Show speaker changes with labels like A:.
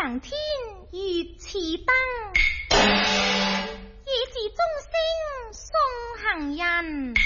A: 上天如此燈，以示眾星送行人。